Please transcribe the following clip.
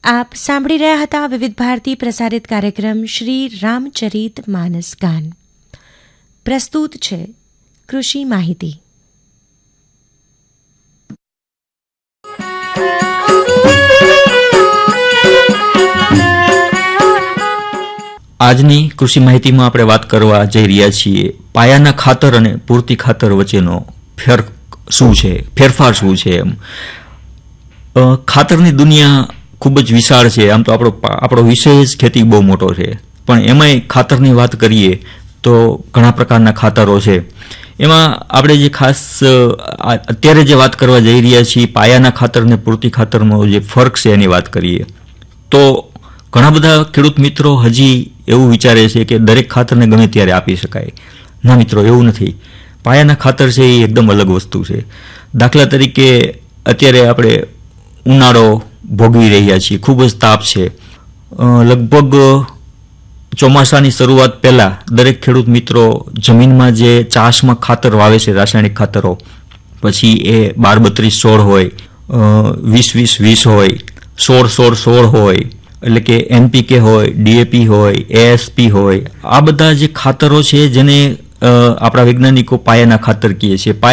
આપ સાંભળી રહ્યા હતા વિવિધ ભારતી પ્રસારિત કાર્યક્રમ શ્રી રામચરિત માનસ ગાન. પ્રસ્તુત છે કૃષિ માહિતી. આજની કૃષિ માહિતીમાં આપણે વાત કરવા જઈ રહ્યા છીએ પાયાના ખાતર અને પૂરતી ખાતર વચ્ચેનો ફેરફાર શું છે. એમ ખાતરની દુનિયા ખૂબ જ વિશાળ છે. આમ તો આપણો વિષય જ ખેતી બહુ મોટો છે, પણ એમાંય ખાતરની વાત કરીએ તો ઘણા પ્રકારના ખાતરો છે. એમાં આપણે જે ખાસ અત્યારે જે વાત કરવા જઈ રહ્યા છીએ પાયાના ખાતર અને પૂરતી ખાતરનો જે ફરક છે એની વાત કરીએ તો ઘણા બધા ખેડૂત મિત્રો હજી એવું વિચારે છે કે દરેક ખાતરને ગમે ત્યારે આપી શકાય. ના મિત્રો, એવું નથી. પાયાના ખાતર છે એ એકદમ અલગ વસ્તુ છે. દાખલા તરીકે અત્યારે આપણે ઉનાળો ભોગવી રહ્યા છીએ, ખૂબ જ તાપ છે. લગભગ ચોમાસાની શરૂઆત પહેલાં દરેક ખેડૂત મિત્રો જમીનમાં જે ચાસમાં ખાતર વાવે છે, રાસાયણિક ખાતરો, પછી એ 12-32-16 હોય, 20-20-20 હોય, 16-16-16 હોય, એટલે કે NPK હોય, DAP હોય, ASP હોય, આ બધા જે ખાતરો છે જેને આપણા વૈજ્ઞાનિકો પાયાના ખાતર કહે છે.